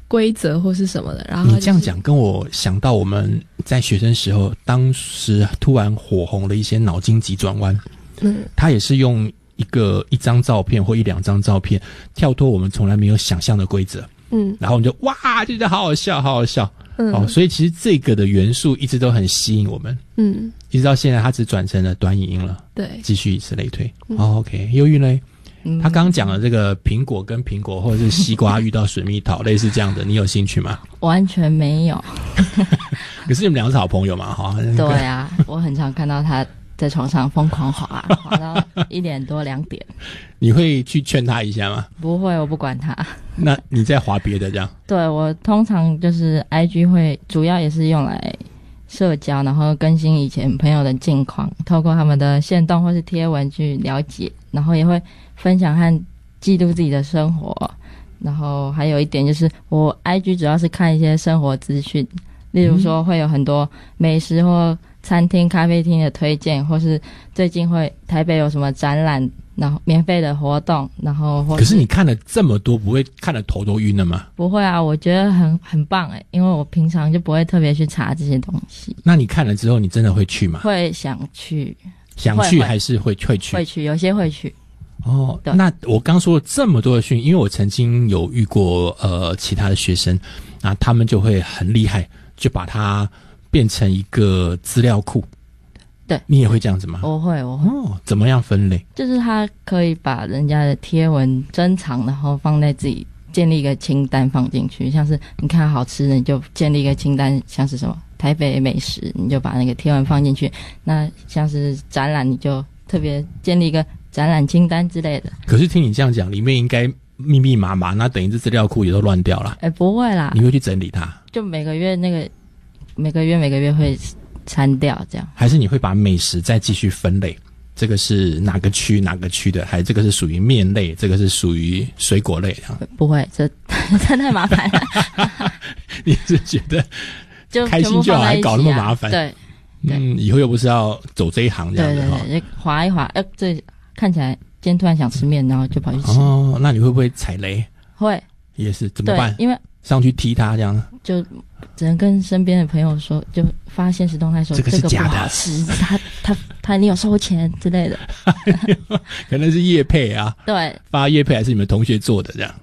规则或是什么的。然后、 你这样讲跟我想到我们在学生时候，当时突然火红了一些脑筋急转弯，他也是用一张照片或1-2张照片跳脱我们从来没有想象的规则，然后你就哇，觉得好好笑，好好笑。所以其实这个的元素一直都很吸引我们，一直到现在它只转成了短影音了，对，继续以此类推。OK， 忧郁呢？他刚刚讲了这个苹果跟苹果，或者是西瓜遇到水蜜桃，类似这样的，你有兴趣吗？ 完全没有。 可是你们两个是好朋友嘛，哈？ 对啊，我很常看到他在床上疯狂滑到1点多2点。 你会去劝他一下吗？ 不会，我不管他。 那你在滑别的这样？ 对，我通常就是 IG 会主要也是用来社交，然后更新以前朋友的近况，透过他们的限动或是贴文去了解，然后也会分享和记录自己的生活。然后还有一点就是我 IG 主要是看一些生活资讯，例如说会有很多美食或餐厅咖啡厅的推荐，或是最近台北有什么展览，然后免费的活动，然后可是你看了这么多，不会看了头都晕了吗？ 不会啊，我觉得很棒耶，因为我平常就不会特别去查这些东西。 那你看了之后你真的会去吗？ 会想去还是会去？ 会去，有些会去。 那我刚说了这么多的讯，因为我曾经有遇过其他的学生，那他们就会很厉害，就把它变成一个资料库。对，你也会这样子吗？ 我会。 怎么样分类？ 就是他可以把人家的贴文珍藏，然后放在自己建立一个清单放进去，像是你看好吃的你就建立一个清单，像是什么台北美食你就把那个贴文放进去，那像是展览你就特别建立一个展览清单之类的。 可是听你这样讲，里面应该密密麻麻，那等于这资料库也都乱掉了。 不会啦， 你会去整理它？就每个月会删掉这样。还是你会把美食再继续分类？这个是哪个区的？还这个是属于面类，这个是属于水果类这样？ 不会，这太麻烦了。 你是觉得就开心就好，还搞那么麻烦？ 对。 以后又不是要走这一行这样子。 对，滑一滑，这看起来今天突然想吃面，然后就跑去吃。 那你会不会踩雷？会，也是怎么办？因为上去踢他这样，就只能跟身边的朋友说，就发现实动态说这个是假的， 不好吃，他你有收钱之类的。 可能是业配啊， 对， 发业配还是你们同学做的这样。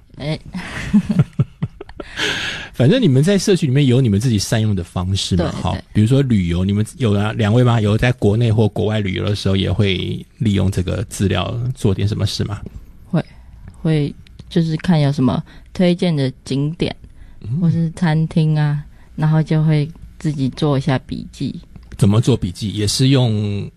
反正你们在社区里面有你们自己善用的方式嘛，好，比如说旅游，你们有2位吗？有在国内或国外旅游的时候，也会利用这个资料做点什么事吗？ 会，就是看有什么推荐的景点，或是餐厅啊，然后就会自己做一下笔记。 怎么做笔记？也是用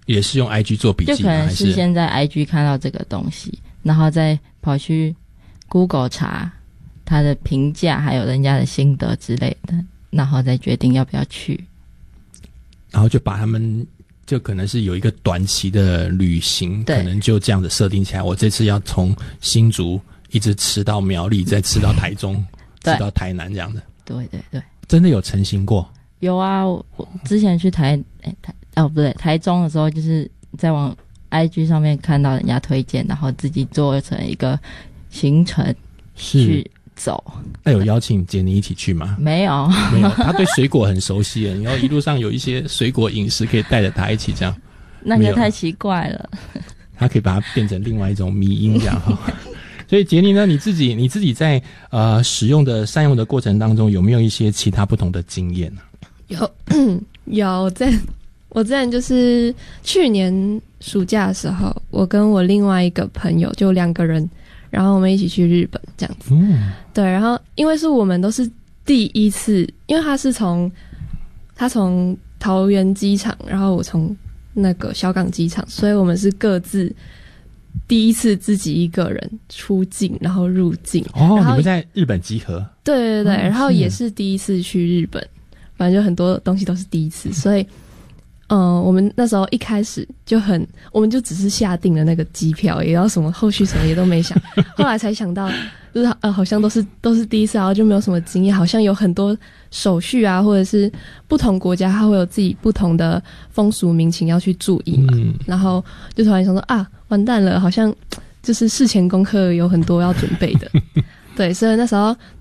IG 做笔记吗？ 就可能是先在 IG 看到这个东西，然后再跑去 Google 查他的评价，还有人家的心得之类的，然后再决定要不要去。 然后就把他们就可能是有一个短期的旅行，可能就这样子设定起来。我这次要从新竹一直吃到苗栗，再吃到台中，吃到台南这样的。对，真的有成行过？ 有啊，我之前去台中的时候，就是在往 IG 上面看到人家推荐，然后自己做成一个行程去走。 那有邀请杰尼一起去吗？ 没有， 他对水果很熟悉，然后一路上有一些水果饮食可以带着他一起这样。 那个太奇怪了。 他可以把它变成另外一种迷因这样。所以杰尼呢，你自己在使用的善用的过程当中，有没有一些其他不同的经验呢？ 有，我之前就是去年暑假的时候，我跟我另外一个朋友就2个人，然后我们一起去日本这样子。对，然后因为是我们都是第一次，因为他从桃园机场，然后我从那个小港机场，所以我们是各自第一次自己一个人出境，然后入境。 你们在日本集合？ 对，然后也是第一次去日本，反正就很多东西都是第一次，所以我们那时候一开始我们就只是下定了那个机票，也要什么后续什么也都没想，后来才想到，就是好像都是第一次，然后就没有什么经验，好像有很多手续啊，或者是不同国家它会有自己不同的风俗民情要去注意嘛，然后就突然想说完蛋了，好像就是事前功课有很多要准备的。对，所以那时候